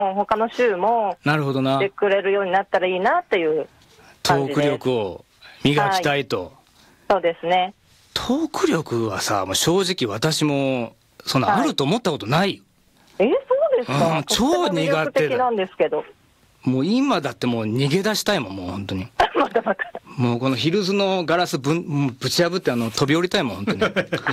他の州もなるほどな。 してくれるようになったらいいなっていうト感じです。 ーク力を磨きたいと。 そうですね。 トーク力はさ、もう正直私もそんなあると思ったことないよ。 そうですか。 超苦手だ。 とっても魅力的なんですけど。 もう今だってもう逃げ出したいもん、もう本当に。 またまた。 もうこのヒルズのガラスぶち破って飛び降りたいもん、本当に。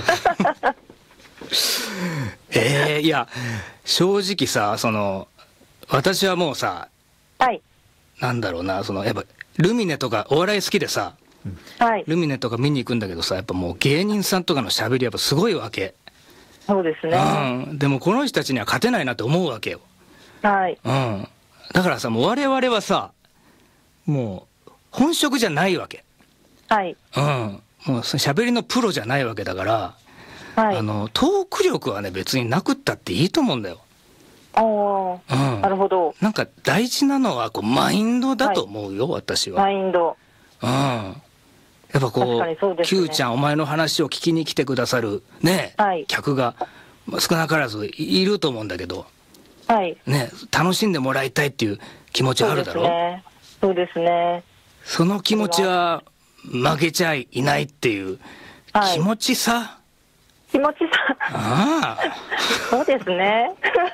いや、正直さ、私はもうさ、 はい。 なんだろうな、やっぱ、ルミネとか、お笑い好きでさ、 はい。 ルミネとか見に行くんだけどさ、やっぱもう芸人さんとかの喋りやっぱすごいわけ。 そうですね。 でもこの人たちには勝てないなって思うわけよ。 はい。 だからさ、もう我々はさ、もう、本職じゃないわけ。 はい。 もう喋りのプロじゃないわけだから、 はい。 トーク力はね、別になくったっていいと思うんだよ。 なるほど。 なんか大事なのはマインドだと思うよ、私は。 マインド。 やっぱこう、Q ちゃんお前の話を聞きに来てくださるね、客が少なからずいると思うんだけど、ね、楽しんでもらいたいっていう気持ちあるだろう。 そうですね。 その気持ちは負けちゃいないっていう気持ちさ。 気持ちさ。そうですね。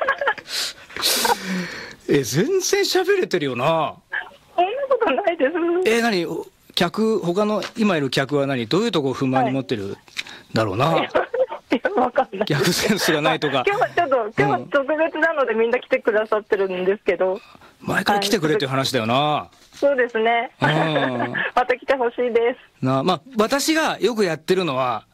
全然喋れてるよな。 そんなことないです。 何他の今いる客はどういうとこを不満に持ってるだろうな。 わかんない。 逆センスがないとか。 今日は特別なのでみんな来てくださってるんですけど。 前から来てくれっていう話だよな。 そうですね。また来てほしいです。 まあ私がよくやってるのは、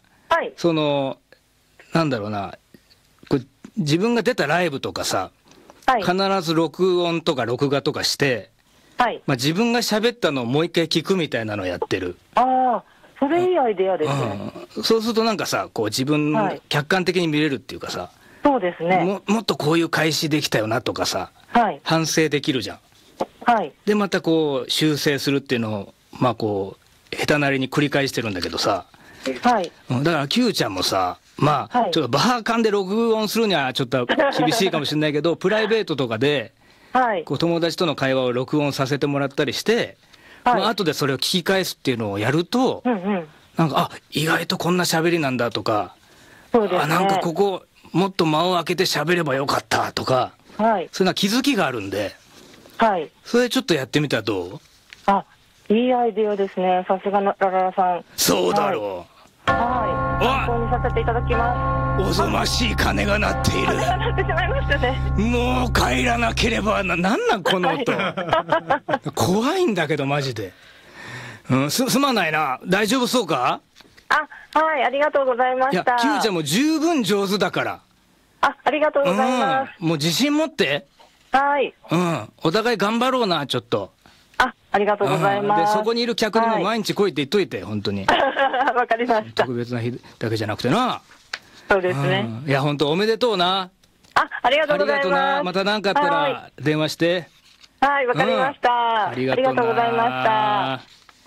なんだろうな、自分が出たライブとかさ、必ず録音とか録画とかして、自分が喋ったのをもう一回聞くみたいなのをやってる。 それいいアイデアですね。 そうするとなんかさ、自分客観的に見れるっていうかさ、 そうですね。 もっとこういう開始できたよなとかさ、反省できるじゃん。でまた修正するっていうのを下手なりに繰り返してるんだけどさ、だから Q ちゃんもさ、ちょっとバーカンで録音するにはちょっと厳しいかもしれないけど、プライベートとかで友達との会話を録音させてもらったりして、後でそれを聞き返すっていうのをやると、なんか意外とこんな喋りなんだとか、なんかここもっと間を空けて喋ればよかったとか、そういうのは気づきがあるんで、それちょっとやってみたらどう？ いいアイデアですね。さすがのラララさん。 そうだろう。 参考にさせていただきます。 おぞましい鐘が鳴っている。 鐘が鳴ってしまいましたね。 もう帰らなければなんなんこの音。怖いんだけどマジで。すまないな。大丈夫そうか？ ありがとうございました。 いや、Q ちゃんも十分上手だから。 ありがとうございます。 もう自信持って。お互い頑張ろうな、ちょっと。 ありがとうございます。 で、そこにいる客にも毎日来いって言っといて、本当に。 わかりました。 特別な日だけじゃなくてな。 そうですね。 いや、本当おめでとうな。 ありがとうございます。ありがとうな。 また何かあったら電話して。 わかりました。ありがとうございま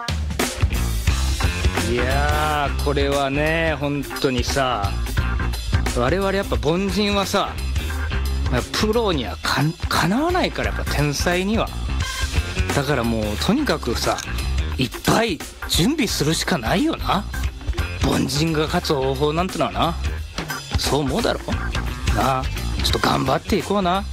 した。いやー、これはね、本当にさ、我々やっぱ凡人はさ、プロにはかなわないから、やっぱ天才には。だからもうとにかくさ、いっぱい準備するしかないよな。凡人が勝つ方法なんてのはな。そう思うだろなあ。ちょっと頑張っていこうな。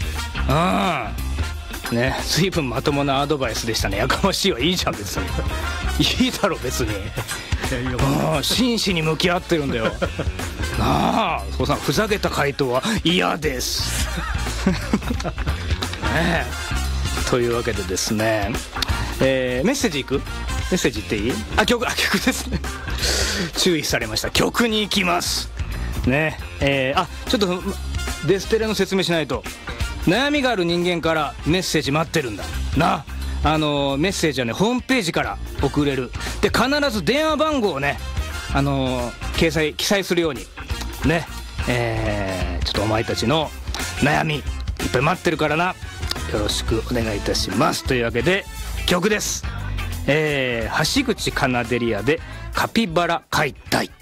ね、随分まともなアドバイスでしたね。やかましいわ。いいじゃん別に。いいだろ別に。真摯に向き合ってるんだよ。なあ、そうさん、ふざけた回答は嫌です。ねというわけでですね、メッセージいく？メッセージっていい？曲ですね。注意されました。曲に行きますね。ちょっとデステレの説明しないと。悩みがある人間からメッセージ待ってるんだな。メッセージはね、ホームページから送れる。で、必ず電話番号をね、記載するようにね、ちょっとお前たちの悩みいっぱい待ってるからな。よろしくお願いいたします。というわけで曲です。橋口カナデリアでカピバラ解体。